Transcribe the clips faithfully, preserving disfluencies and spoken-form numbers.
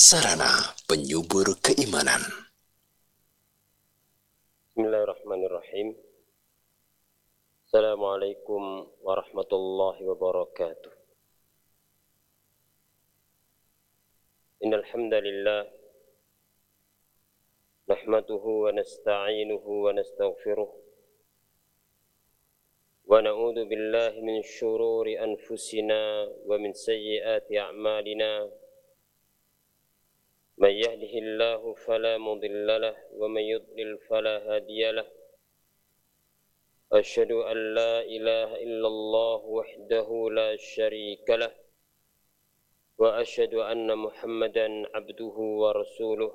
sarana penyubur keimanan. Bismillahirrahmanirrahim. Assalamualaikum warahmatullahi wabarakatuh. Innal hamdalillah nahmaduhu wa nasta'inuhu wa nastaghfiruh wa na'udzu billahi min syururi anfusina wa min sayyiati a'malina. من يهده الله فلا مضل له ومن يضلل فلا هادي له أشهد أن لا إله إلا الله وحده لا شريك له وأشهد أن محمدا عبده ورسوله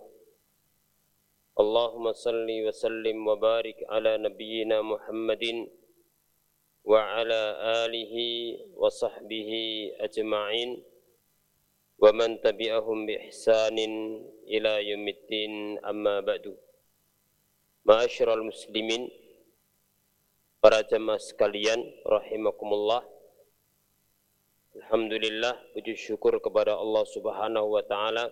اللهم صل وسلم وبارك على نبينا محمد وعلى آله وصحبه أجمعين wa man tabi'ahum bi ihsanin ila yaumiddin, amma ba'du. Ma'asyiral muslimin, para jamaah sekalian rahimakumullah. Alhamdulillah, puji syukur kepada Allah Subhanahu wa taala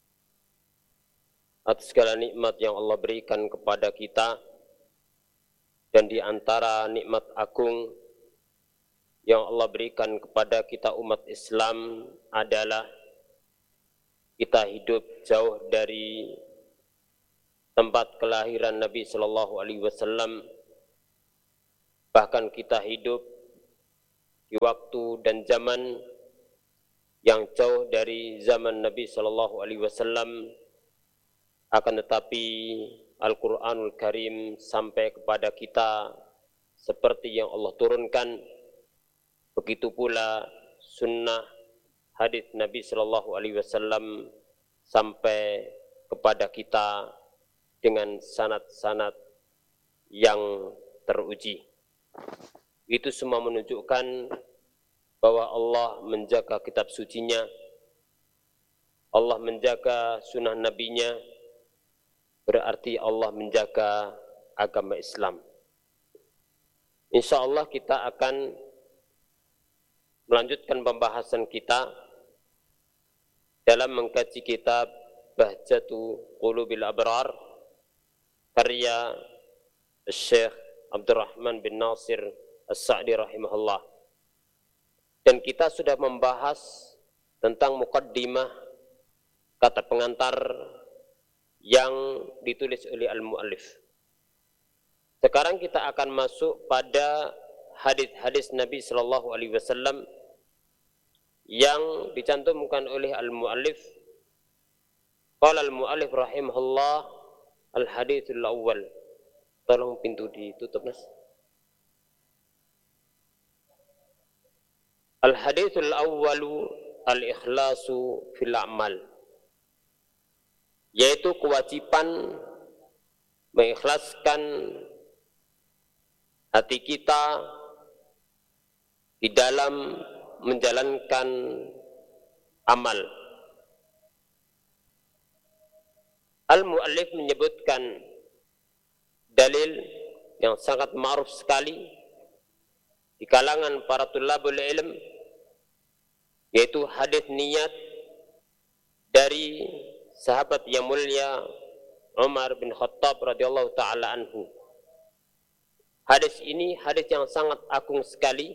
atas segala nikmat yang Allah berikan kepada kita, dan di antara nikmat agung yang Allah berikan kepada kita umat Islam adalah kita hidup jauh dari tempat kelahiran Nabi Shallallahu Alaihi Wasallam. Bahkan kita hidup di waktu dan zaman yang jauh dari zaman Nabi Shallallahu Alaihi Wasallam. Akan tetapi Al-Quranul Karim sampai kepada kita seperti yang Allah turunkan. Begitu pula sunnah hadits Nabi Shallallahu Alaihi Wasallam sampai kepada kita dengan sanad-sanad yang teruji. Itu semua menunjukkan bahwa Allah menjaga kitab sucinya, Allah menjaga sunnah nabinya, berarti Allah menjaga agama Islam. Insya Allah kita akan melanjutkan pembahasan kita dalam mengkaji kitab Bahjatu Qulubil Abrar karya Syekh Abdurrahman bin Nasir As-Sa'di rahimahullah. Dan kita sudah membahas tentang muqaddimah, kata pengantar yang ditulis oleh al-muallif. Sekarang kita akan masuk pada hadis-hadis Nabi Sallallahu Alaihi Wasallam yang dicantumkan oleh al-muallif. Qala al-muallif rahimahullah al-haditsul awwal. Tolong pintu ditutup, Mas. Al-haditsul awwalu al-ikhlasu fil a'mal, yaitu kewajiban mengikhlaskan hati kita di dalam menjalankan amal. Al-muallif menyebutkan dalil yang sangat ma'ruf sekali di kalangan para tulabul ilm, yaitu hadis niat dari sahabat yang mulia Umar bin Khattab radhiyallahu taala anhu. Hadis ini hadis yang sangat agung sekali.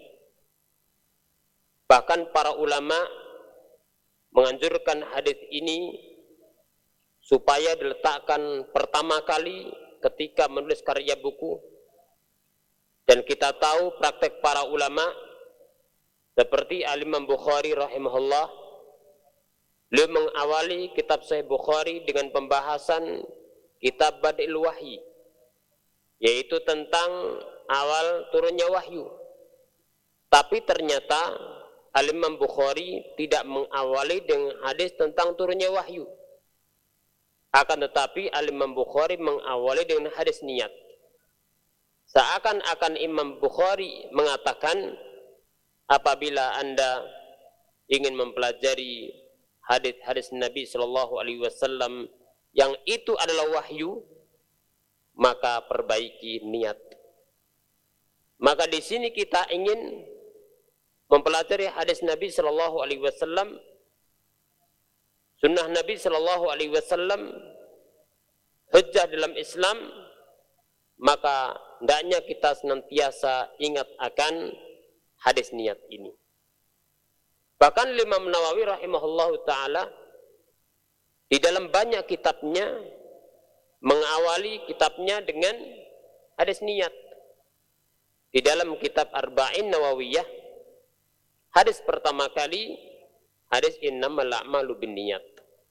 Bahkan para ulama menganjurkan hadis ini supaya diletakkan pertama kali ketika menulis karya buku. Dan kita tahu praktek para ulama seperti Al-Imam Bukhari rahimahullah, beliau mengawali kitab Sahih Bukhari dengan pembahasan kitab Badil Wahyi, yaitu tentang awal turunnya wahyu. Tapi ternyata Al-Imam Bukhari tidak mengawali dengan hadis tentang turunnya wahyu. Akan tetapi Al-Imam Bukhari mengawali dengan hadis niat. Seakan-akan Imam Bukhari mengatakan, apabila Anda ingin mempelajari hadis-hadis Nabi Shallallahu Alaihi Wasallam yang itu adalah wahyu, maka perbaiki niat. Maka di sini kita ingin mempelajari hadis Nabi Shallallahu Alaihi Wasallam sunnah Nabi Shallallahu Alaihi Wasallam, hujjah dalam Islam, maka hendaknya kita senantiasa ingat akan hadis niat ini. Bahkan Imam Nawawi rahimahullahu ta'ala di dalam banyak kitabnya mengawali kitabnya dengan hadis niat. Di dalam kitab Arba'in Nawawiyah, hadis pertama kali hadis innamal a'malu binniyat.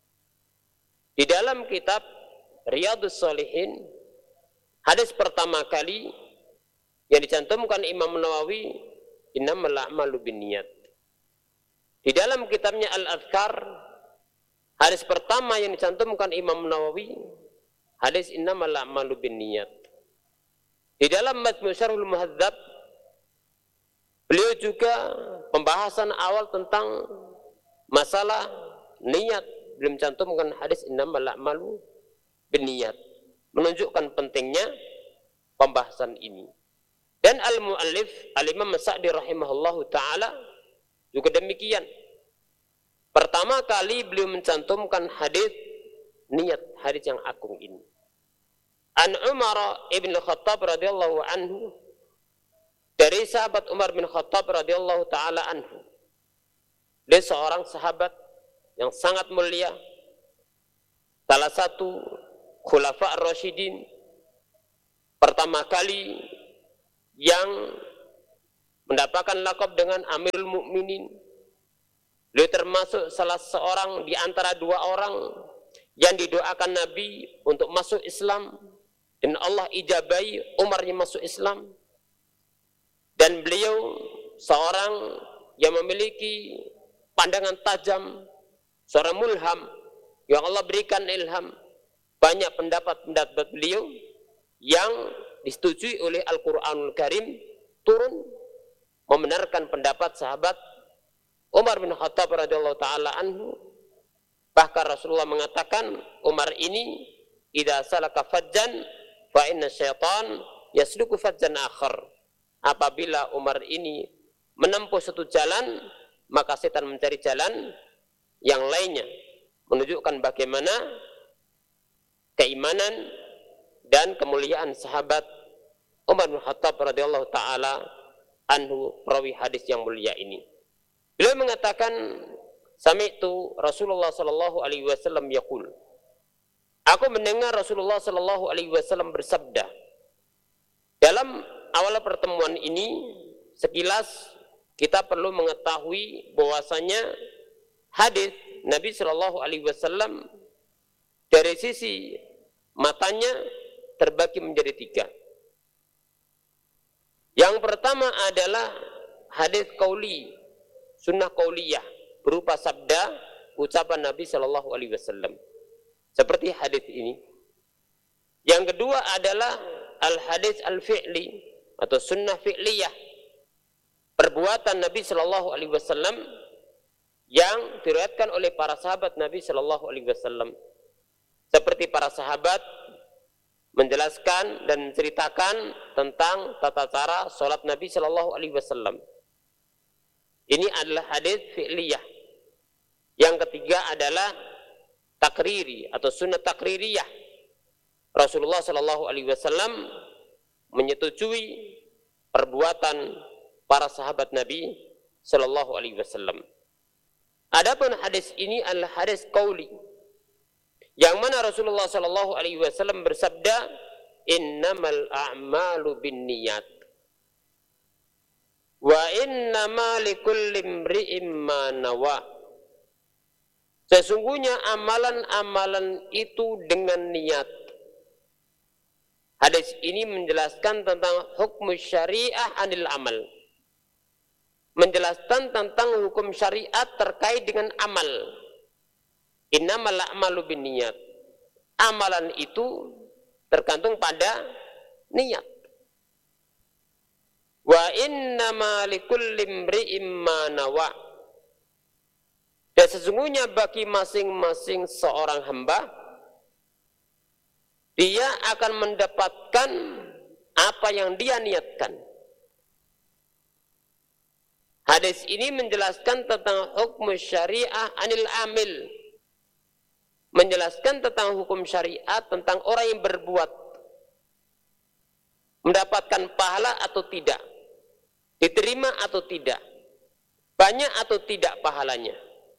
Di dalam kitab Riyadhus Shalihin, hadis pertama kali yang dicantumkan Imam Nawawi innamal a'malu binniyat. Di dalam kitabnya Al-Adhkar, hadis pertama yang dicantumkan Imam Nawawi hadis innamal a'malu binniyat. Di dalam Majmu' Syarhul Muhadzab, beliau juga pembahasan awal tentang masalah niat, beliau mencantumkan hadis innamal a'malu binniyat, menunjukkan pentingnya pembahasan ini. Dan al-muallif al-Imam Sa'di rahimahullahu taala juga demikian. Pertama kali beliau mencantumkan hadis niat, hadis yang agung ini. An Umar ibn Khattab radhiyallahu anhu, dari sahabat Umar bin Khattab radhiyallahu taala anhu. Dia seorang sahabat yang sangat mulia, salah satu khulafa ar-rasyidin, pertama kali yang mendapatkan lakab dengan Amirul Mukminin. Beliau termasuk salah seorang di antara dua orang yang didoakan Nabi untuk masuk Islam, dan Allah ijabai Umarnya masuk Islam. Dan beliau seorang yang memiliki pandangan tajam, seorang mulham yang Allah berikan ilham. Banyak pendapat-pendapat beliau yang disetujui oleh Al-Quranul Karim turun membenarkan pendapat sahabat Umar bin Khattab radhiyallahu taala anhu. Bahkan Rasulullah mengatakan Umar ini idza salaka fajjan fa inna syaitan yasluku fajjan akhar. Apabila Umar ini menempuh satu jalan, maka setan mencari jalan yang lainnya, menunjukkan bagaimana keimanan dan kemuliaan sahabat Umar bin Khattab radhiyallahu taala anhu, perawi hadis yang mulia ini. Beliau mengatakan, sami'tu Rasulullah sallallahu alaihi wasallam yaqul. Aku mendengar Rasulullah sallallahu alaihi wasallam bersabda. Dalam awal pertemuan ini, sekilas kita perlu mengetahui bahwasanya hadis Nabi sallallahu alaihi wasallam dari sisi matanya terbagi menjadi tiga. Yang pertama adalah hadis qauli, sunnah qauliyah, berupa sabda ucapan Nabi Shallallahu Alaihi Wasallam, seperti hadis ini. Yang kedua adalah al hadis al fi'li atau sunnah fi'liyah, perbuatan Nabi Shallallahu Alaihi Wasallam yang diriwayatkan oleh para sahabat Nabi Shallallahu Alaihi Wasallam, seperti para sahabat menjelaskan dan menceritakan tentang tata cara sholat Nabi Shallallahu Alaihi Wasallam. Ini adalah hadis fi'liyah. Yang ketiga adalah takriri atau sunnah takririyah. Rasulullah Shallallahu Alaihi Wasallam menyetujui perbuatan para sahabat Nabi Shallallahu Alaihi Wasallam. Adapun hadis ini adalah hadis qauli, yang mana Rasulullah Shallallahu Alaihi Wasallam bersabda, innamal a'malu binniyat wa innama likulli imri'in ma nawa. Sesungguhnya amalan-amalan itu dengan niat. Hadis ini menjelaskan tentang hukum syariah anil amal, menjelaskan tentang hukum syariat terkait dengan amal. Innamal a'malu binniyat. Amalan itu tergantung pada niat. Wa innama likulli imri'in ma nawa. Dan sesungguhnya bagi masing-masing seorang hamba, dia akan mendapatkan apa yang dia niatkan. Hadis ini menjelaskan tentang hukum syariah anil amil, menjelaskan tentang hukum syariat, tentang orang yang berbuat mendapatkan pahala atau tidak, diterima atau tidak, banyak atau tidak pahalanya.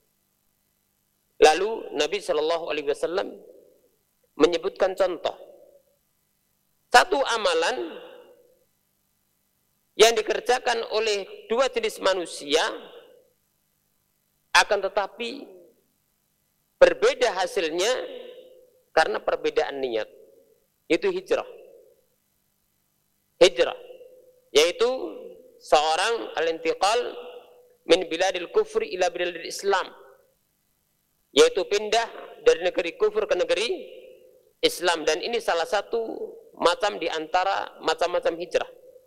Lalu Nabi Shallallahu Alaihi Wasallam menyebutkan contoh satu amalan yang dikerjakan oleh dua jenis manusia, akan tetapi berbeda hasilnya karena perbedaan niat. Itu hijrah. Hijrah, yaitu seorang al-intiqal min biladil kufri ila biladil Islam, yaitu pindah dari negeri kufur ke negeri Islam, dan ini salah satu macam di antara macam-macam hijrah.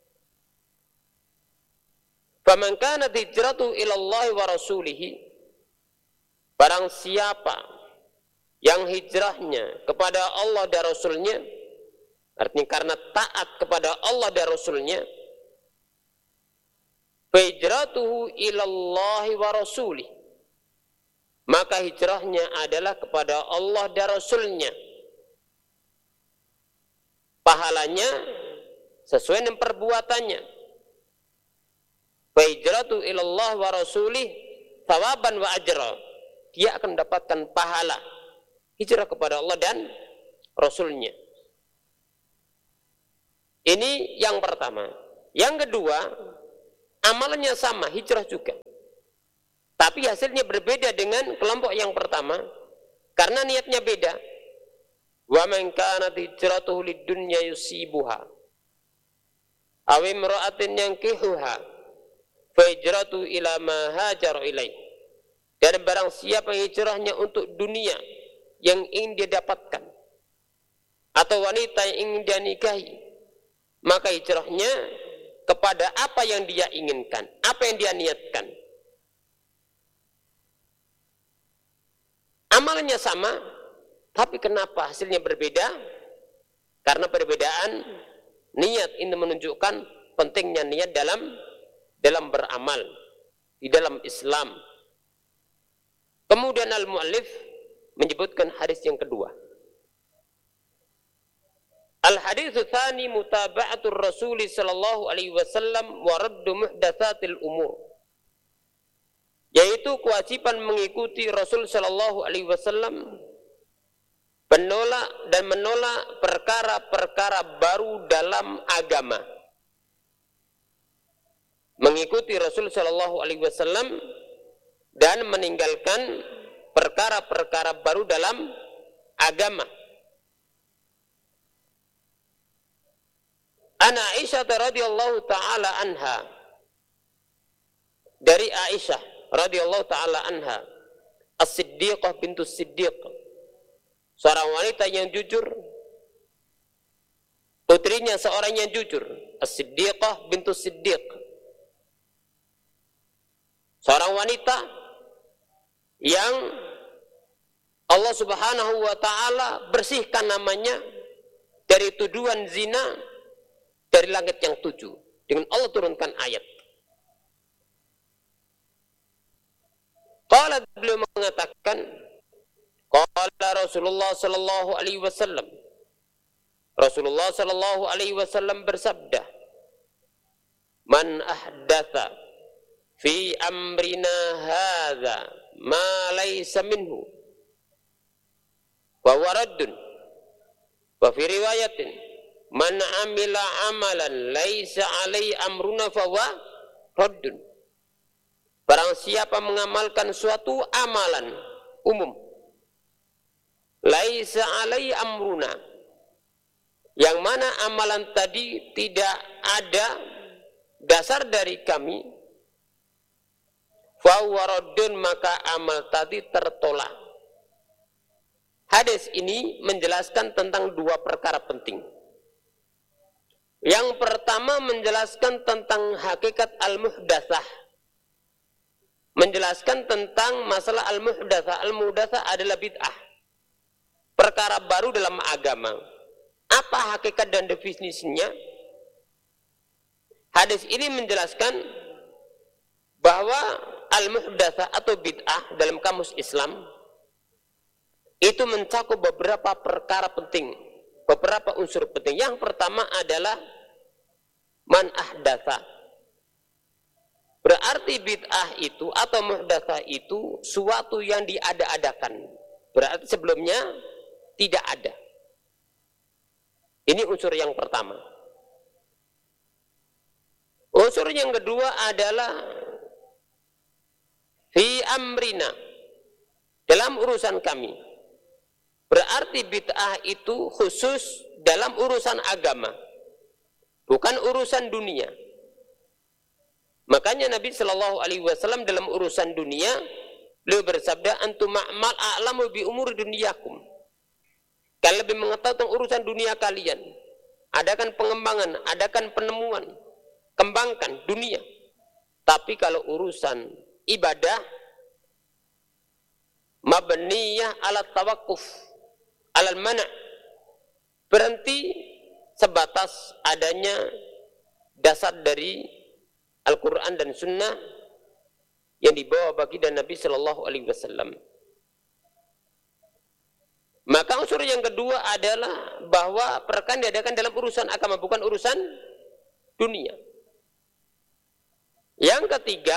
Faman kanat hijratu ila Allah wa rasulih, barang siapa yang hijrahnya kepada Allah dan Rasulnya, artinya karena taat kepada Allah dan Rasulnya, hijratuhu ilallahi wa rasulih, maka hijrahnya adalah kepada Allah dan Rasulnya. Pahalanya sesuai dengan perbuatannya. Hijratu ilallah wa rasulih thawaban wa ajra, dia akan mendapatkan pahala hijrah kepada Allah dan Rasulnya. Ini yang pertama. Yang kedua, amalannya sama, hijrah juga, tapi hasilnya berbeda dengan kelompok yang pertama karena niatnya beda. Wa man kanat hijratuhu lid-dunya yusibuha aw imra'atin yankihuha fa hijratu ila ma hajara ilaih. Dan barang siapa hijrahnya untuk dunia yang ingin dia dapatkan atau wanita yang ingin dia nikahi, maka hijrahnya kepada apa yang dia inginkan, apa yang dia niatkan. Amalnya sama, tapi kenapa hasilnya berbeda? Karena perbedaan niat. Ini menunjukkan pentingnya niat dalam dalam beramal di dalam Islam. Kemudian al-muallif menyebutkan hadis yang kedua. Al-haditsu tsani mutaba'atur Rasul sallallahu alaihi wasallam wa raddu muhdatsatil umur, yaitu kewajiban mengikuti Rasul sallallahu alaihi wasallam, menolak dan menolak perkara-perkara baru dalam agama. Mengikuti Rasul sallallahu alaihi wasallam dan meninggalkan perkara-perkara baru dalam agama. Ana Aisyah radhiyallahu taala anha, dari Aisyah radhiyallahu taala anha, As-Siddiqah bintus Siddiq, seorang wanita yang jujur, putrinya seorang yang jujur, As-Siddiqah bintus Siddiq, seorang wanita yang Allah Subhanahu wa taala bersihkan namanya dari tuduhan zina dari langit yang tujuh, dengan Allah turunkan ayat. Qala, beliau mengatakan, qala Rasulullah sallallahu alaihi wasallam, Rasulullah sallallahu alaihi wasallam bersabda, man ahdatha fi amrina hadza ma laysa minhu wa huwa raddun, wa fi riwayatin man amila amalan laisa alai amruna fahuwa raddun. Barang siapa mengamalkan suatu amalan umum, laisa alai amruna, yang mana amalan tadi tidak ada dasar dari kami, fahuwa raddun, maka amal tadi tertolak. Hadis ini menjelaskan tentang dua perkara penting. Yang pertama menjelaskan tentang hakikat al-muhdatsah, menjelaskan tentang masalah al-muhdatsah. Al-muhdatsah adalah bid'ah, perkara baru dalam agama. Apa hakikat dan definisinya? Hadis ini menjelaskan bahwa al-muhdatsah atau bid'ah dalam kamus Islam itu mencakup beberapa perkara penting, beberapa unsur penting. Yang pertama adalah man ahdatsa. Berarti bid'ah itu atau muhdatsah itu suatu yang diada-adakan. Berarti sebelumnya tidak ada. Ini unsur yang pertama. Unsur yang kedua adalah fi amrina, dalam urusan kami. Berarti bid'ah itu khusus dalam urusan agama, bukan urusan dunia. Makanya Nabi Shallallahu Alaihi Wasallam dalam urusan dunia, beliau bersabda, antum ma'mal a'lamu bi umur dunyakum. Kalian lebih mengetahui tentang urusan dunia kalian. Adakan pengembangan, adakan penemuan, kembangkan dunia. Tapi kalau urusan ibadah, mabniyah ala tawakkuf, ala mana', berhenti sebatas adanya dasar dari Al-Quran dan Sunnah yang dibawa baginda Nabi Shallallahu Alaihi Wasallam. Maka unsur yang kedua adalah bahwa perkara diadakan dalam urusan agama, bukan urusan dunia. Yang ketiga,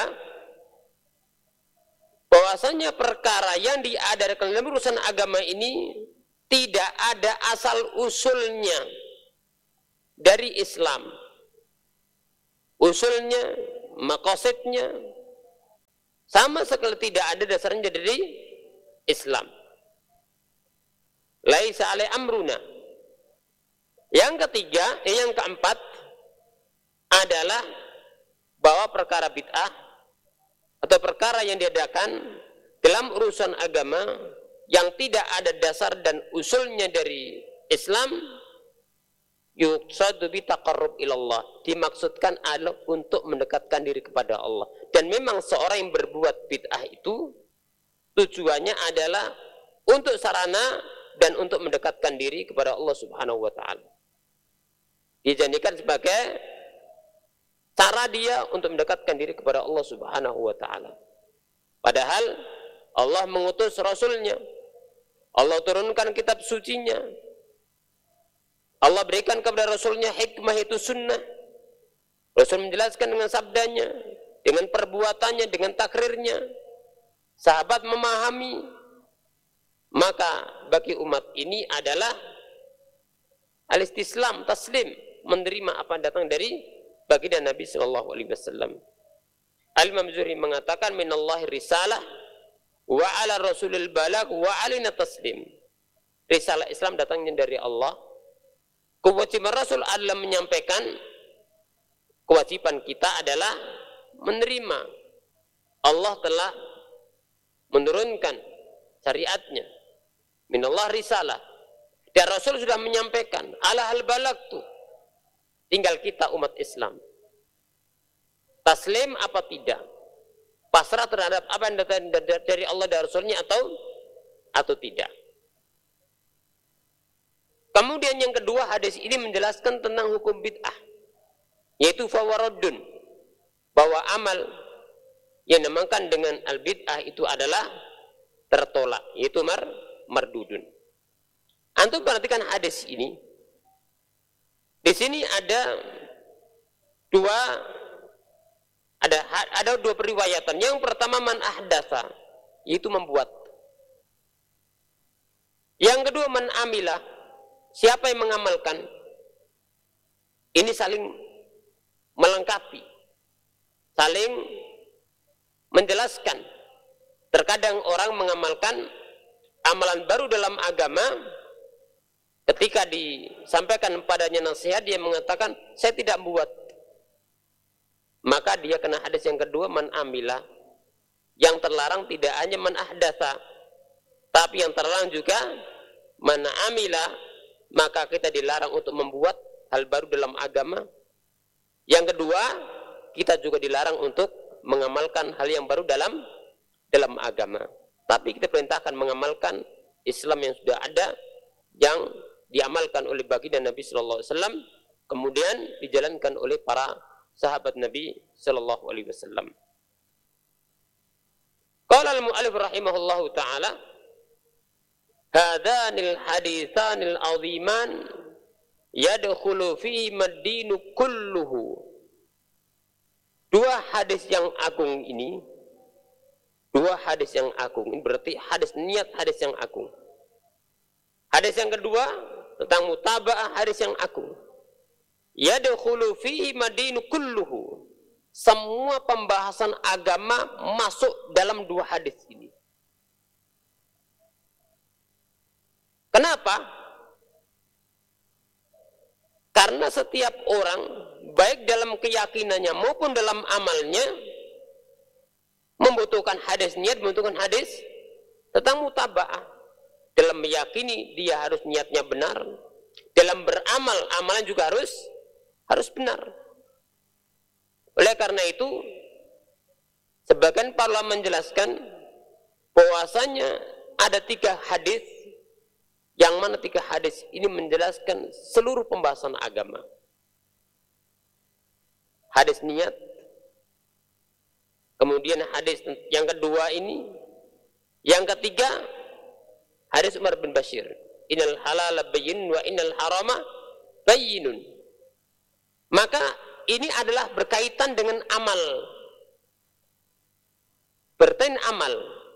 bahwasanya perkara yang diadakan dalam urusan agama ini tidak ada asal usulnya dari Islam. Usulnya, maqasidnya sama sekali tidak ada dasarnya dari Islam. Laisa alai amruna. Yang ketiga, eh, yang keempat adalah bahwa perkara bid'ah atau perkara yang diadakan dalam urusan agama yang tidak ada dasar dan usulnya dari Islam, yuqsadu bi taqarrub ilallah, dimaksudkan adalah untuk mendekatkan diri kepada Allah. Dan memang seorang yang berbuat bid'ah itu tujuannya adalah untuk sarana dan untuk mendekatkan diri kepada Allah Subhanahu wa taala. Dijadikan sebagai cara dia untuk mendekatkan diri kepada Allah Subhanahu wa taala. Padahal Allah mengutus Rasulnya, Allah turunkan kitab sucinya, Allah berikan kepada Rasulnya hikmah, itu sunnah. Rasul menjelaskan dengan sabdanya, dengan perbuatannya, dengan takrirnya. Sahabat memahami. Maka bagi umat ini adalah al-istislam, taslim, menerima apa yang datang dari baginda Nabi Sallallahu Alaihi Wasallam. Al-Imam Zuhri mengatakan, minallahi risalah wa ala rasulil balag wa alina taslim. Risalah Islam datangnya dari Allah. Kewajiban Rasul adalah menyampaikan, kewajiban kita adalah menerima. Allah telah menurunkan syariatnya. Minallah risalah. Dan Rasul sudah menyampaikan, ala hal balagtu. Tinggal kita umat Islam. Taslim apa tidak? Pasrah terhadap apa yang datang dari Allah dan Rasulnya atau atau tidak? Kemudian yang kedua, hadis ini menjelaskan tentang hukum bid'ah, yaitu fawaradun, bahwa amal yang dinamakan dengan al-bid'ah itu adalah tertolak, yaitu mar, mardudun. Antum perhatikan hadis ini. Di sini ada dua ada ada dua periwayatan. Yang pertama man ahdatsa, yaitu membuat. Yang kedua man amila, siapa yang mengamalkan. Ini saling melengkapi, saling menjelaskan. Terkadang orang mengamalkan amalan baru dalam agama, ketika disampaikan padanya nasihat, dia mengatakan, saya tidak buat. Maka dia kena hadis yang kedua, man amila. Yang terlarang tidak hanya man ahdatsa, tapi yang terlarang juga man amila. Maka kita dilarang untuk membuat hal baru dalam agama. Yang kedua, kita juga dilarang untuk mengamalkan hal yang baru dalam dalam agama. Tapi kita perintahkan mengamalkan Islam yang sudah ada, yang diamalkan oleh baginda Nabi Sallallahu Alaihi Wasallam, kemudian dijalankan oleh para sahabat Nabi Sallallahu Alaihi Wasallam. Qala al-mu'allif rahimahullahu taala, hadanil haditsanil aziman yadkhulu fihi ad-dinu kulluhu. Dua hadis yang agung ini, dua hadis yang agung ini berarti hadis niat, hadis yang agung. Hadis yang kedua tentang mutaba'ah, hadis yang agung. Yadkhulu fihi ad-dinu kulluhu. Semua pembahasan agama masuk dalam dua hadis ini. Kenapa? Karena setiap orang, baik dalam keyakinannya maupun dalam amalnya, membutuhkan hadis niat, membutuhkan hadis tentang mutaba'ah. Dalam meyakini dia harus niatnya benar. Dalam beramal, amalan juga harus harus benar. Oleh karena itu, sebagian para ulama menjelaskan bahwasanya ada tiga hadis, yang mana tiga hadis ini menjelaskan seluruh pembahasan agama. Hadis niat, kemudian hadis yang kedua ini, yang ketiga hadis Umar bin Bashir, innal halala bayyin wa innal harama bayyinun. Maka ini adalah berkaitan dengan amal. Berkaitan amal.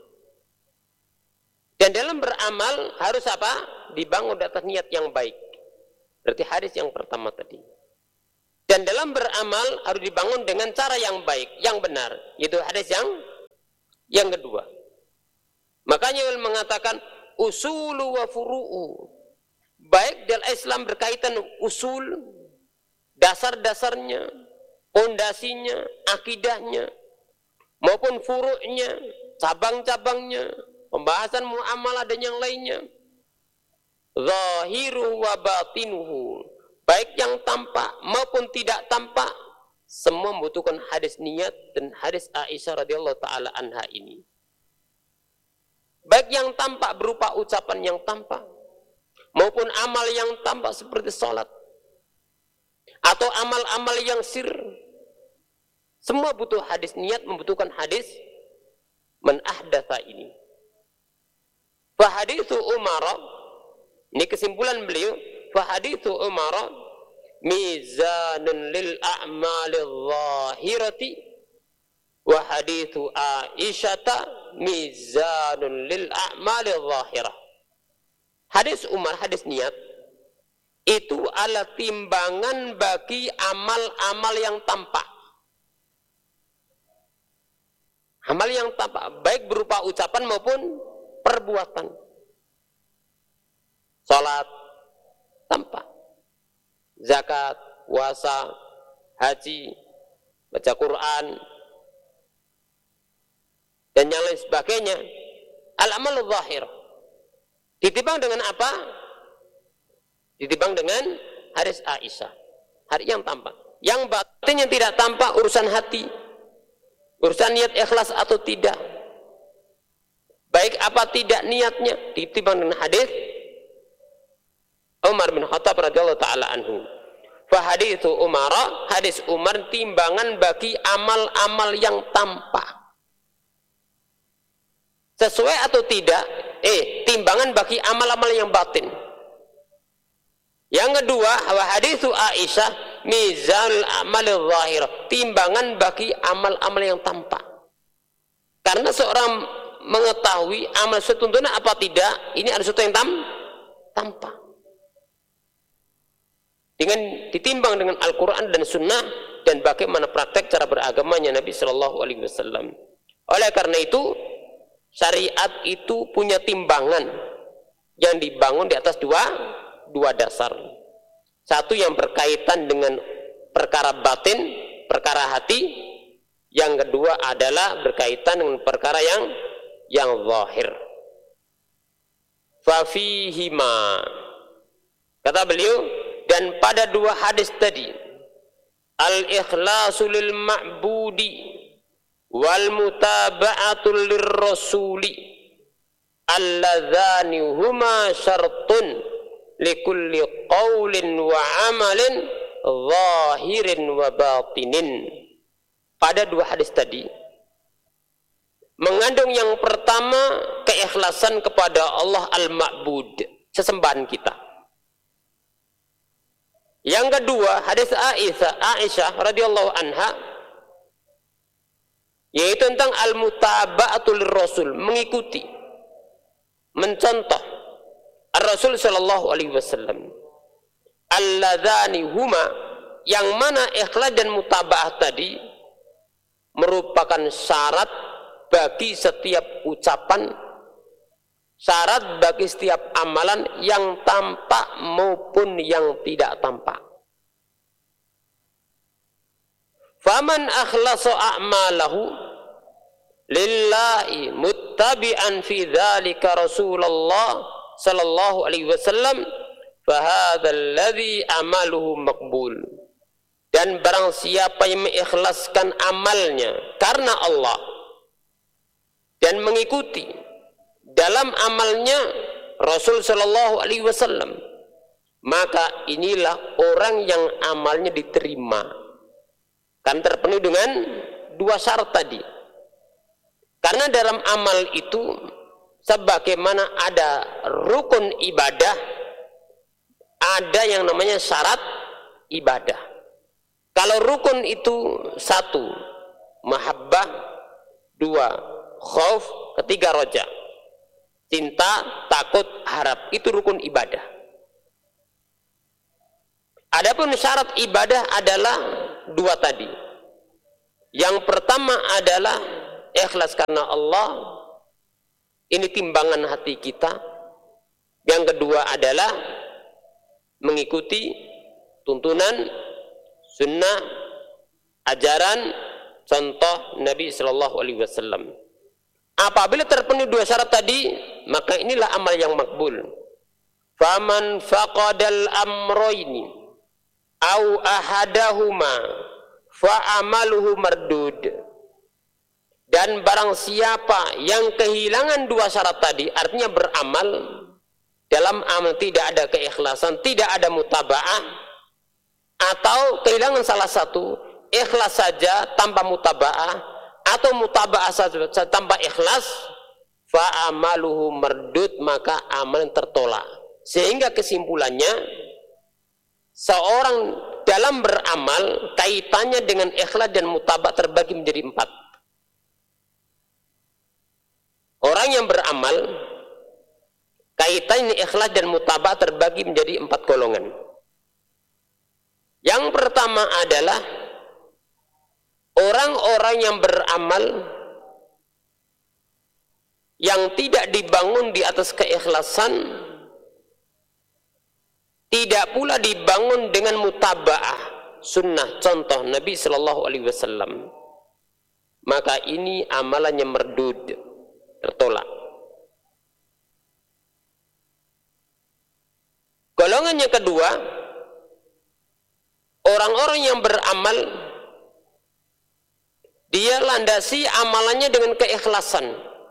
Dan dalam beramal harus apa? Dibangun di atas niat yang baik. Berarti hadis yang pertama tadi. Dan dalam beramal harus dibangun dengan cara yang baik, yang benar. Itu hadis yang yang kedua. Makanya ulama mengatakan usulu wa furu'u. Baik dalam Islam berkaitan usul, dasar-dasarnya, pondasinya, akidahnya, maupun furu'nya, cabang-cabangnya, pembahasan muamalah dan yang lainnya. Zahiruhu wa batinuhu, baik yang tampak maupun tidak tampak, semua membutuhkan hadis niat dan hadis Aisyah radhiyallahu taala anha ini. Baik yang tampak berupa ucapan yang tampak, maupun amal yang tampak seperti sholat, atau amal-amal yang sir, semua butuh hadis niat, membutuhkan hadis man ahdatsa ini. Fa haditsu Umar, ini kesimpulan beliau, fa haditsu Umar mizanun lil a'malil zahirati wa haditsu Aisyata mizanun lil a'malil zahirah. Hadis Umar, hadis niat, itu adalah timbangan bagi amal-amal yang tampak. Amal yang tampak, baik berupa ucapan maupun perbuatan. Salat tampak, zakat, puasa, haji, baca Quran, dan yang lain sebagainya. Al-amalul zahir ditimbang dengan apa? Ditimbang dengan hadis Aisyah, hadis yang tampak. Yang batin yang tidak tampak urusan hati, urusan niat ikhlas atau tidak, baik apa tidak niatnya, ditimbang dengan hadis Umar bin Khattab radhiyallahu taala anhu. Fa haditsu Umar, hadis Umar timbangan bagi amal-amal yang tampak. Sesuai atau tidak, eh timbangan bagi amal-amal yang batin. Yang kedua, wa haditsu Aisyah mizanul amalil zahir, timbangan bagi amal-amal yang tampak. Karena seorang mengetahui amal sesuatu tuntunan apa tidak, ini ada sesuatu yang tam, tampak. Dengan ditimbang dengan Al-Quran dan Sunnah dan bagaimana praktek cara beragamanya Nabi Shallallahu Alaihi Wasallam. Oleh karena itu, syariat itu punya timbangan yang dibangun di atas dua dua dasar. Satu yang berkaitan dengan perkara batin, perkara hati. Yang kedua adalah berkaitan dengan perkara yang yang zahir. Fa fihima, kata beliau, dan pada dua hadis tadi, al-ikhlasu lil ma'budi wal mutaba'atul lirrasuli alladzani huma syartun likulli qawlin wa amalin zahirin wa batinin. Pada dua hadis tadi mengandung yang pertama keikhlasan kepada Allah al-ma'bud, sesembahan kita. Yang kedua, hadis Aisyah, Aisyah radhiyallahu anha, yaitu tentang al-mutaba'atul rasul, mengikuti, mencontoh Ar-Rasul sallallahu alaihi wasallam. Alladzani huma, yang mana ikhlas dan mutaba'ah tadi merupakan syarat bagi setiap ucapan, syarat bagi setiap amalan yang tampak maupun yang tidak tampak. Faman akhlasa a'malahu lillahi muttabi'an fi dzalika Rasulullah sallallahu alaihi wasallam fahadzal ladzi amaluhu maqbul. Dan barang siapa yang mengikhlaskan amalnya karena Allah dan mengikuti dalam amalnya Rasul sallallahu alaihi wasallam, maka inilah orang yang amalnya diterima, kan terpenuhi dengan dua syarat tadi. Karena dalam amal itu sebagaimana ada rukun ibadah, ada yang namanya syarat ibadah. Kalau rukun itu satu, mahabbah; dua, khauf; ketiga, roja. Cinta, takut, harap. Itu rukun ibadah. Adapun syarat ibadah adalah dua tadi. Yang pertama adalah ikhlas karena Allah. Ini timbangan hati kita. Yang kedua adalah mengikuti tuntunan, sunnah, ajaran, contoh Nabi Shallallahu Alaihi Wasallam. Apabila terpenuhi dua syarat tadi, maka inilah amal yang makbul. Faman faqadal amroini au ahadahuma fa amaluhu mardud. Dan barang siapa yang kehilangan dua syarat tadi, artinya beramal, dalam amal tidak ada keikhlasan, tidak ada mutaba'ah, atau kehilangan salah satu, ikhlas saja tanpa mutaba'ah, atau mutaba'ah saja tanpa ikhlas, fa amaluhu mardud, maka amal tertolak. Sehingga kesimpulannya, seorang dalam beramal kaitannya dengan ikhlas dan mutaba'ah terbagi menjadi empat. Orang yang beramal kaitannya ikhlas dan mutaba'ah terbagi menjadi empat golongan. Yang pertama adalah orang-orang yang beramal yang tidak dibangun di atas keikhlasan, tidak pula dibangun dengan mutaba'ah sunnah, contoh Nabi Shallallahu Alaihi Wasallam, maka ini amalannya merdud, tertolak. Golongan yang kedua, orang-orang yang beramal, dia landasi amalannya dengan keikhlasan,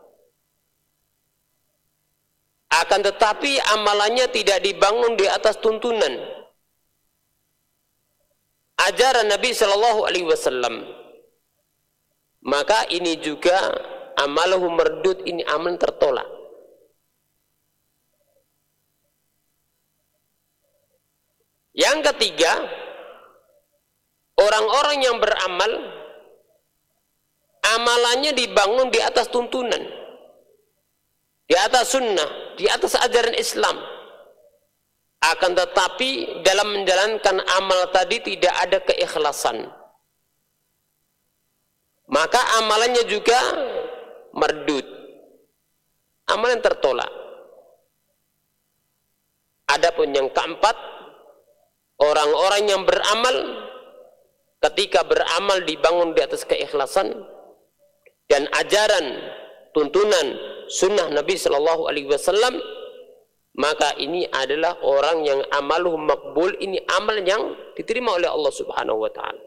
akan tetapi amalannya tidak dibangun di atas tuntunan ajaran Nabi Shallallahu Alaihi Wasallam, maka ini juga amaluhu mardud, ini amal tertolak. Yang ketiga, orang-orang yang beramal amalannya dibangun di atas tuntunan, di atas sunnah, di atas ajaran Islam, akan tetapi dalam menjalankan amal tadi tidak ada keikhlasan, maka amalannya juga mardud, amalan tertolak. Adapun yang keempat, orang-orang yang beramal ketika beramal dibangun di atas keikhlasan dan ajaran tuntunan sunnah Nabi Shallallahu Alaihi Wasallam, maka ini adalah orang yang amaluhu makbul, ini amal yang diterima oleh Allah Subhanahu Wa Taala.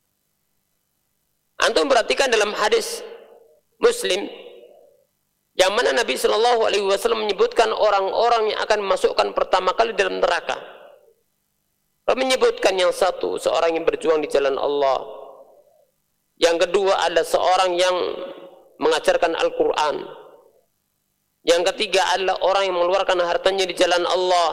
Antum perhatikan dalam hadis Muslim yang mana Nabi Shallallahu Alaihi Wasallam menyebutkan orang-orang yang akan masukkan pertama kali dalam neraka. Menyebutkan yang satu, seorang yang berjuang di jalan Allah. Yang kedua adalah seorang yang mengajarkan Al-Quran. Yang ketiga adalah orang yang mengeluarkan hartanya di jalan Allah.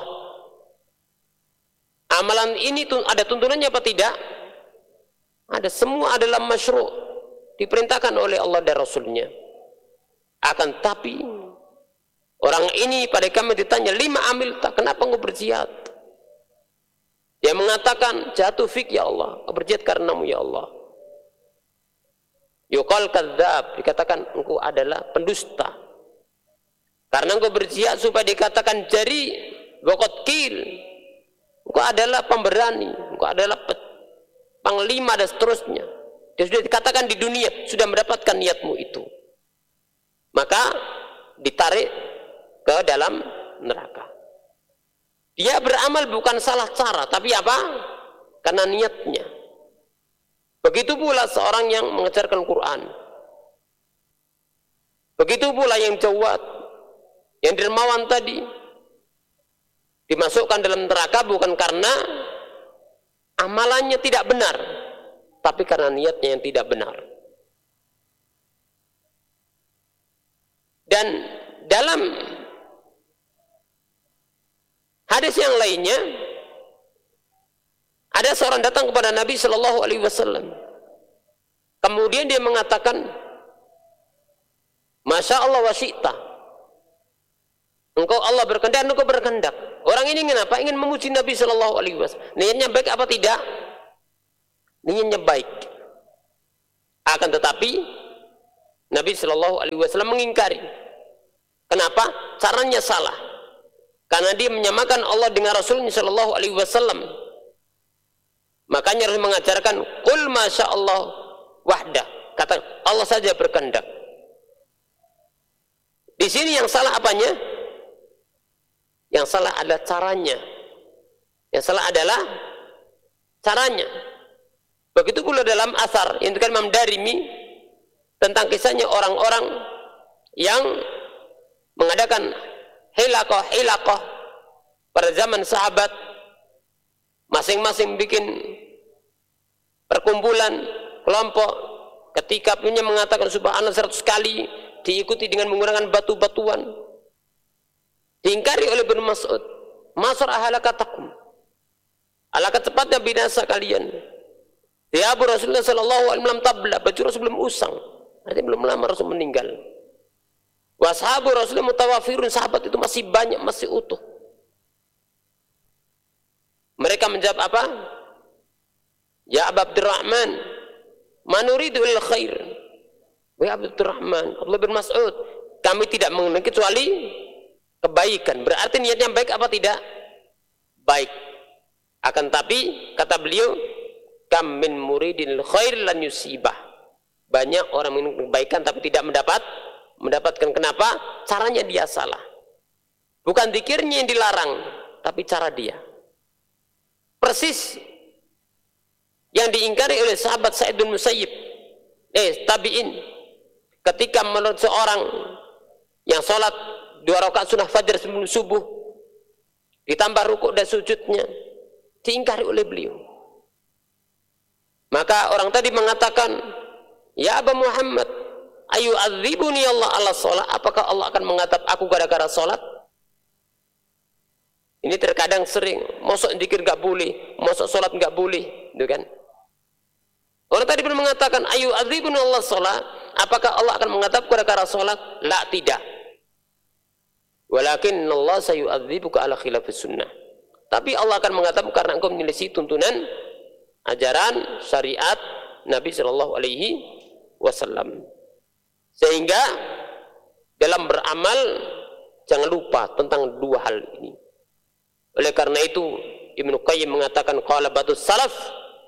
Amalan ini ada tuntunannya apa tidak? Ada, semua adalah masyru', diperintahkan oleh Allah dan Rasulnya. Akan tapi orang ini pada kami ditanya, lima amil tak, kenapa engkau berjihad? Dia mengatakan, jatuh fik ya Allah, berjihad karenamu ya Allah. Yuqal kadzab, dikatakan engkau adalah pendusta. Karena engkau berjihad supaya dikatakan jari, waqad qil. Engkau adalah pemberani, engkau adalah panglima dan seterusnya. Dia sudah dikatakan di dunia, sudah mendapatkan niatmu itu. Maka ditarik ke dalam neraka. Dia beramal bukan salah cara, tapi apa? Karena niatnya. Begitu pula seorang yang mengajarkan Quran. Begitu pula yang jawad, yang dermawan tadi, dimasukkan dalam neraka bukan karena amalannya tidak benar, tapi karena niatnya yang tidak benar. Dan dalam hadis yang lainnya, ada seorang datang kepada Nabi Shallallahu Alaihi Wasallam. Kemudian dia mengatakan, Masya Allah wa syi'ta. Engkau Allah berkehendak, engkau berkehendak. Orang ini kenapa? Ingin memuji Nabi Shallallahu Alaihi Wasallam. Niatnya baik apa tidak? Niatnya baik. Akan tetapi Nabi Shallallahu Alaihi Wasallam mengingkari. Kenapa? Caranya salah. Karena dia menyamakan Allah dengan Rasulnya Shallallahu Alaihi Wasallam. Makanya harus mengajarkan qul masya Allah wahda, kata Allah saja berkehendak. Di sini yang salah apanya? Yang salah adalah caranya. Yang salah adalah caranya. Begitu pula dalam asar yang dikatakan Imam Darimi tentang kisahnya orang-orang yang mengadakan hilaqah-hilaqah pada zaman sahabat, masing-masing bikin perkumpulan kelompok, ketika punya mengatakan subhanallah seratus kali, diikuti dengan menggunakan batu-batuan. Diingkari oleh Ibnu Mas'ud, masar ahalakatakum, alangkah cepatnya binasa kalian. Ya Abu Rasulullah sallallahu alaihi wasallam tabla, baju Rasul belum usang, artinya belum lama Rasul meninggal. Washabu Rasulullah mutawafirun, sahabat itu masih banyak, masih utuh. Mereka menjawab apa? Ya Abu Abdurrahman, manuridu il khair. Wahai Abu Abdurrahman, Abdullah bin Mas'ud, kami tidak mengenal kecuali kebaikan. Berarti niatnya baik apa tidak? Baik. Akan tapi kata beliau, kam min muridil khair lan yusibah. Banyak orang menginginkan kebaikan tapi tidak mendapat mendapatkan. Kenapa? Caranya dia salah. Bukan zikirnya yang dilarang, tapi cara dia. Persis yang diingkari oleh sahabat Sa'id bin Musayyib, eh tabi'in, ketika menurut seorang yang sholat dua rakaat sunnah fajar sebelum subuh, ditambah rukuk dan sujudnya, diingkari oleh beliau. Maka orang tadi mengatakan, ya Aba Muhammad, ayu adzibuni Allah ala sholat, apakah Allah akan mengatap aku gara-gara sholat? Ini terkadang sering, mosok zikir nggak boleh, mosok sholat nggak boleh, gitu kan? Orang tadi pun mengatakan, ayu adzibuni Allah sholat, apakah Allah akan mengatap gara-gara sholat? La, tidak. Walakin Allah sayu'adzibuka ala khilafis sunnah. Tapi Allah akan mengatap karena engkau menyelisih tuntunan ajaran syariat Nabi Shallallahu Alaihi Wasallam. Sehingga dalam beramal jangan lupa tentang dua hal ini. Oleh karena itu Ibnu Qayyim mengatakan qala batus salaf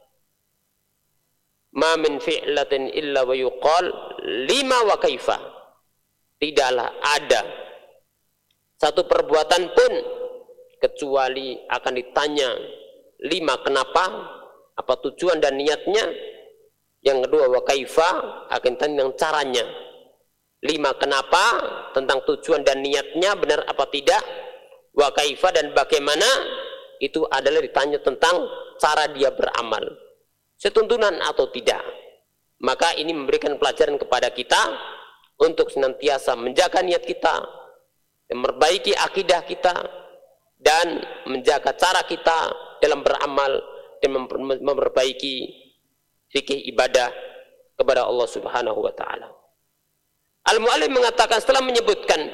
ma min fi'latin illa wa yuqal lima wa kaifa. Tidaklah ada satu perbuatan pun kecuali akan ditanya lima kenapa, apa tujuan dan niatnya. Yang kedua wa kaifa, akan ditanya tentang caranya. Lima kenapa, tentang tujuan dan niatnya benar apa tidak. Wa kaifa, dan bagaimana, itu adalah ditanya tentang cara dia beramal, setuntunan atau tidak. Maka ini memberikan pelajaran kepada kita untuk senantiasa menjaga niat kita, memperbaiki akidah kita, dan menjaga cara kita dalam beramal dan memperbaiki fikih ibadah kepada Allah Subhanahu wa taala. Al-Mu'allim mengatakan setelah menyebutkan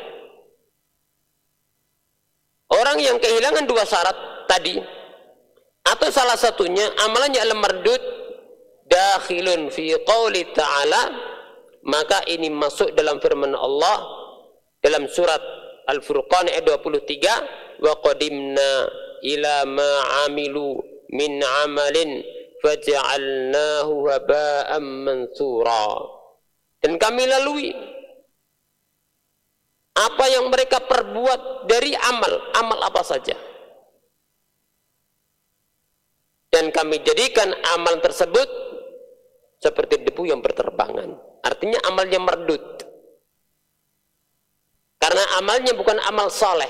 orang yang kehilangan dua syarat tadi atau salah satunya amalannya adalah mardud dakhilun fi qouli ta'ala, maka ini masuk dalam firman Allah dalam surat Al-Furqan ayat dua puluh tiga, wa qadimna ila ma amilu min amalin faja'alnahu haba'an mansura. Dan kami lalui apa yang mereka perbuat dari amal, amal apa saja. Dan kami jadikan amal tersebut seperti debu yang berterbangan. Artinya amalnya mardud. Karena amalnya bukan amal saleh.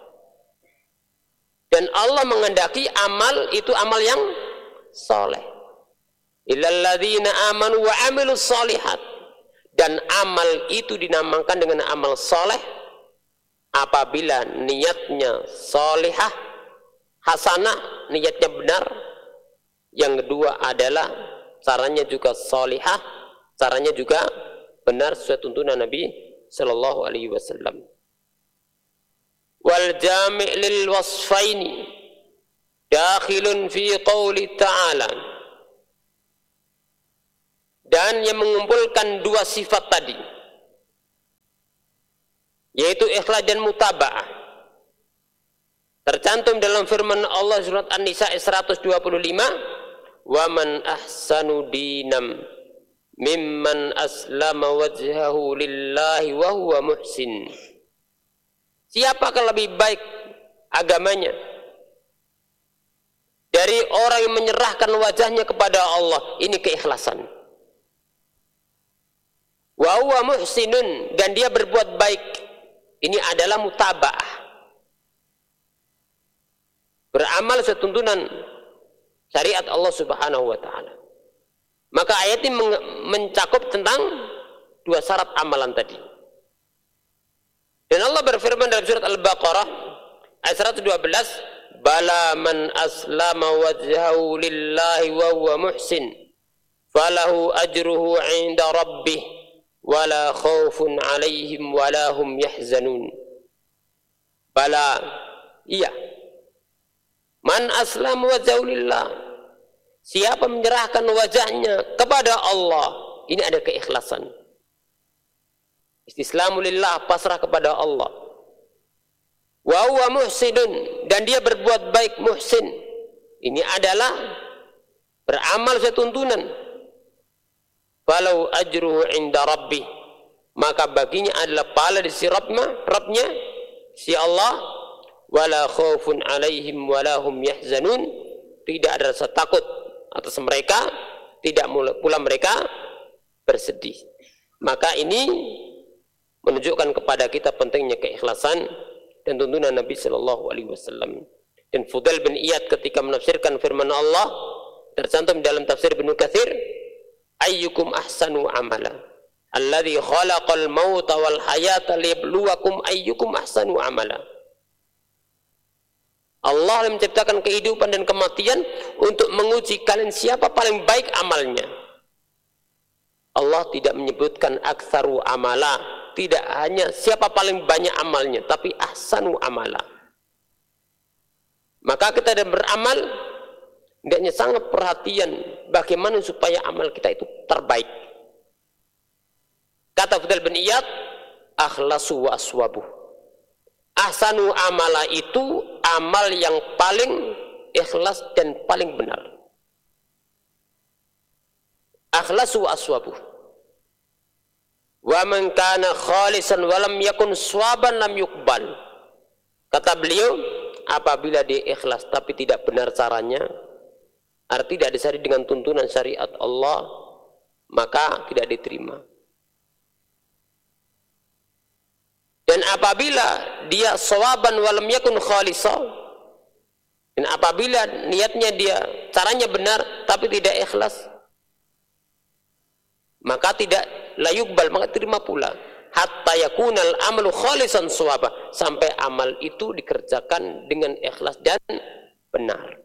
Dan Allah menghendaki amal itu amal yang saleh. Illal ladzina amanu wa amilus shalihat. Dan amal itu dinamakan dengan amal saleh apabila niatnya salihah, hasanah, niatnya benar. Yang kedua adalah caranya juga salihah, caranya juga benar sesuai tuntunan Nabi sallallahu alaihi wasallam. Wal jami' lil wasfaini dakhilun fi qouli ta'ala. Dan yang mengumpulkan dua sifat tadi, yaitu ikhlas dan mutaba'ah, tercantum dalam firman Allah surat An-Nisa seratus dua puluh lima, wa man ahsanu dinam mimman aslama wajhahu lillahi wa huwa muhsin. Siapakah lebih baik agamanya dari orang yang menyerahkan wajahnya kepada Allah? Ini keikhlasan. Wa huwa muhsinun, dan dia berbuat baik. Ini adalah mutaba'ah, beramal setuntunan syariat Allah Subhanahu wa taala. Maka ayat ini mencakup tentang dua syarat amalan tadi. Dan Allah berfirman dalam surat Al-Baqarah ayat seratus dua belas, bala man aslama wajhahu lillahi wa huwa muhsin falahu ajruhu 'inda rabbih wala khaufun 'alaihim wala hum yahzanun. Bala, iya, man aslama wajhahu lillah, siapa menyerahkan wajahnya kepada Allah, ini ada keikhlasan. Istislamu lillah, pasrah kepada Allah. Wa huwa muhsinun, dan dia berbuat baik, muhsin. Ini adalah beramal setuntunan. Falau ajruhu inda rabbih, maka baginya adalah pahala di sisi Rabbnya, Rabbnya, si Allah. Wala khaufun alaihim wala hum yahzanun, tidak ada rasa takut atas mereka, tidak pula mereka bersedih. Maka ini menunjukkan kepada kita pentingnya keikhlasan dan tuntunan Nabi sallallahu alaihi wasallam. Dan Fudail bin Iyad ketika menafsirkan firman Allah, tercantum dalam tafsir Ibnu Katsir, ayyukum ahsanu amala alladzi khalaqal mauta wal hayata liyabluwakum ayyukum ahsanu amala. Allah yang menciptakan kehidupan dan kematian untuk menguji kalian siapa paling baik amalnya. Allah tidak menyebutkan aktsaru amala, tidak hanya siapa paling banyak amalnya, tapi ahsanu amala. Maka kita dalam beramal hendaknya sangat perhatian bagaimana supaya amal kita itu terbaik. Kata Fudail bin Iyad, akhlasu wa aswabu. Ahsanu amala itu amal yang paling ikhlas dan paling benar. Akhlasu wa aswabu. Wa man kana khalisan wa lam yakun swaban lam yuqbal. Kata beliau, apabila dia ikhlas tapi tidak benar caranya, arti tidak disari dengan tuntunan syariat Allah, maka tidak diterima. Dan apabila dia sawaban wa lam yakun khalisa, dan apabila niatnya dia caranya benar tapi tidak ikhlas, maka tidak la yuqbal, maka terima pula. hatta yakunal amalu khalisan shawaba, sampai amal itu dikerjakan dengan ikhlas dan benar.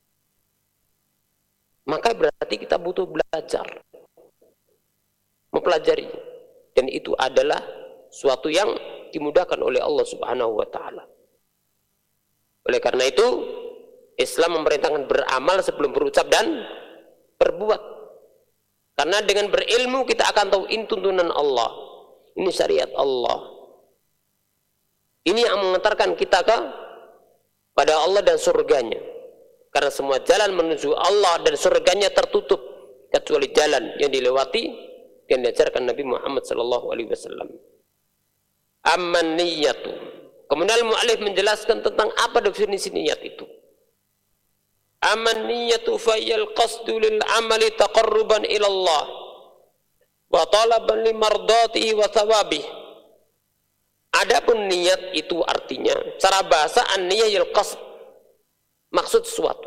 Maka berarti kita butuh belajar, mempelajari, dan itu adalah suatu yang dimudahkan oleh Allah Subhanahu wa taala. Oleh karena itu Islam memerintahkan beramal sebelum berucap dan berbuat. Karena dengan berilmu kita akan tahu ini tuntunan Allah. Ini syariat Allah. Ini yang mengantarkan kita ke pada Allah dan surganya. Karena semua jalan menuju Allah dan surganya tertutup kecuali jalan yang dilewati yang diajarkan Nabi Muhammad sallallahu alaihi wasallam. Amman niyatu. Kemudian mu'allif menjelaskan tentang apa definisi niat itu. Amman niyatu fayyal qasdu lil amali taqarruban ila Allah wa talaban li mardatihi wa thawabih. Adapun niat itu artinya cara bahasa an-niyyah qasd, maksud sesuatu.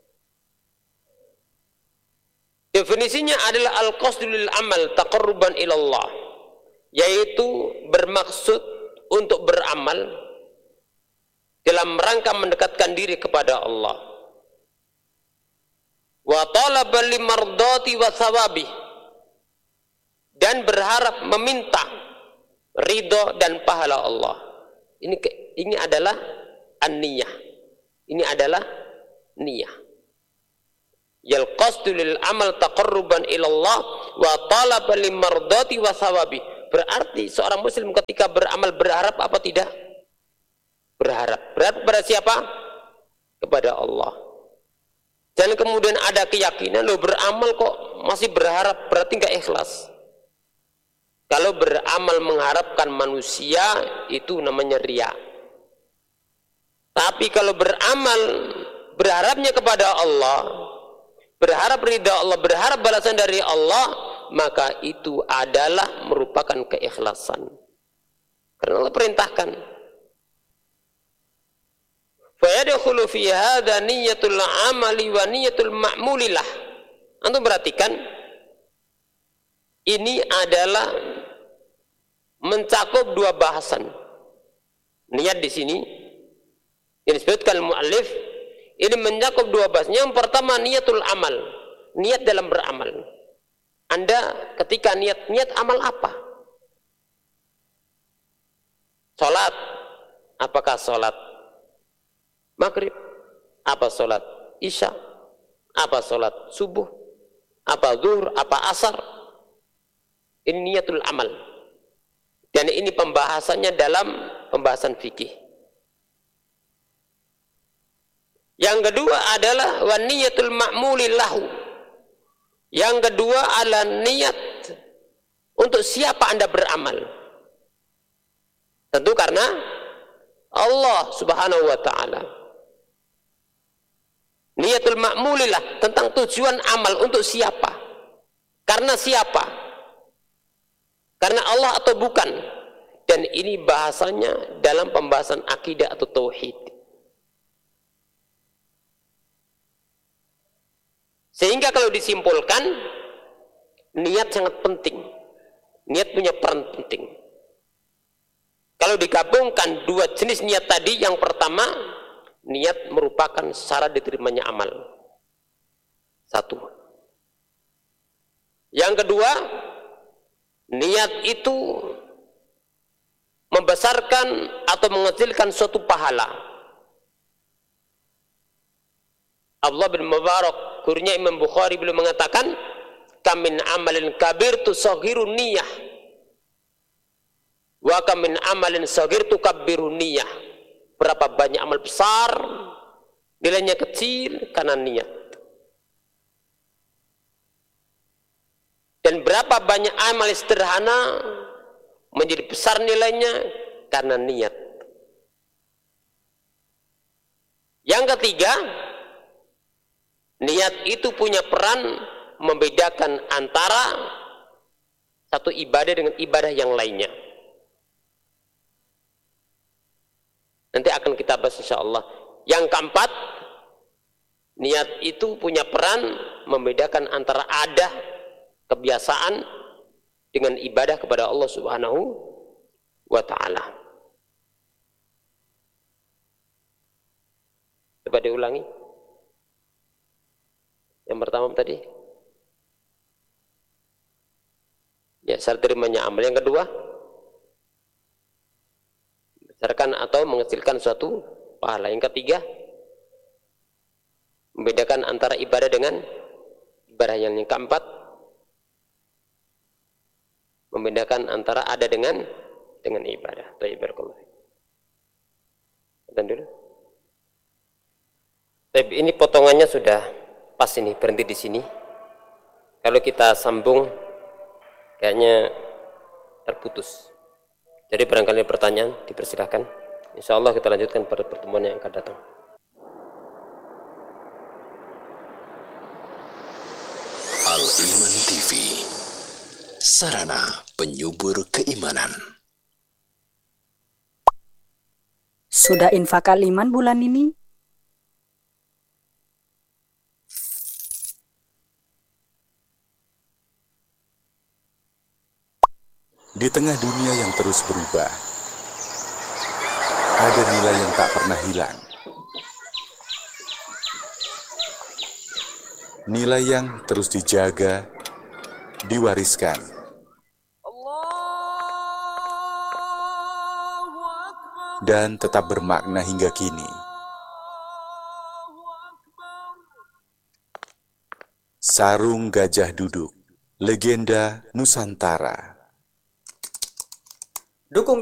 Definisinya adalah al-qasdu lil amal taqarruban ila Allah, yaitu bermaksud untuk beramal dalam rangka mendekatkan diri kepada Allah. Wa talaban li mardati wa thawabih, dan berharap meminta ridho dan pahala Allah. Ini ini adalah an-niyah. Ini adalah niyah. Yal qasdu lil amal taqarruban ila Allah wa talaban li mardati wa thawabi. Berarti seorang muslim ketika beramal berharap apa tidak? Berharap. Berharap kepada siapa? Kepada Allah. Dan kemudian ada keyakinan, lo beramal kok masih berharap, berarti enggak ikhlas. Kalau beramal mengharapkan manusia, itu namanya riya. Tapi kalau beramal berharapnya kepada Allah, berharap ridha Allah, berharap balasan dari Allah, maka itu adalah merupakan keikhlasan. Karena Allah perintahkan. Fa yadkhulu fi hadza niyyatul amali wa niyyatul ma'mulilah. Antum perhatikan, ini adalah mencakup dua bahasan. Niat di sini yang disebutkan mu'allif ini mencakup dua bahasan. Yang pertama niatul amal, niat dalam beramal. Anda ketika niat, niat amal apa? Salat. Apakah salat maghrib? Apa salat isya? Apa salat subuh? Apa zuhur? Apa asar? Ini niatul amal. Dan ini pembahasannya dalam pembahasan fikih. Yang kedua adalah wa niyatul ma'muli lahu. Yang kedua adalah niat untuk siapa Anda beramal. Tentu karena Allah Subhanahu wa taala. Niyatul ma'muli lah, tentang tujuan amal untuk siapa? Karena siapa? Karena Allah atau bukan? Dan ini bahasanya dalam pembahasan akidah atau tauhid. Sehingga kalau disimpulkan, niat sangat penting. Niat punya peran penting. Kalau digabungkan dua jenis niat tadi, yang pertama, niat merupakan syarat diterimanya amal. Satu. Yang kedua, niat itu membesarkan atau menghasilkan suatu pahala. Abdullah bin Mubarak, gurunya Imam Bukhari, beliau mengatakan, "Kam min amalin kabir tusaghirun niyah, wa kam min amalin saghir tukabbirun niyah." Berapa banyak amal besar nilainya kecil karena niat. Dan berapa banyak amal sederhana menjadi besar nilainya karena niat. Yang ketiga, niat itu punya peran membedakan antara satu ibadah dengan ibadah yang lainnya. Nanti akan kita bahas insyaallah. Yang keempat, niat itu punya peran membedakan antara adah, kebiasaan dengan ibadah kepada Allah Subhanahu wa ta'ala. Coba diulangi. Yang pertama tadi. Ya, syarat terimanya amal. Yang kedua, membesarkan atau mengecilkan suatu pahala. Yang ketiga, membedakan antara ibadah dengan ibadah. Yang keempat, membedakan antara ada dengan dengan ibadah. Barakallahu fiik. Dan dulu. Tapi ini potongannya sudah pas ini, berhenti di sini. Kalau kita sambung kayaknya terputus. Jadi barangkali pertanyaan dipersilahkan. Insya Allah kita lanjutkan pada pertemuan yang akan datang. Al-Iman T V, sarana penyubur keimanan. Sudah infak Al-Iman bulan ini? Di tengah dunia yang terus berubah, ada nilai yang tak pernah hilang. Nilai yang terus dijaga, diwariskan. Dan tetap bermakna hingga kini. Sarung Gajah Duduk, legenda Nusantara. Dukung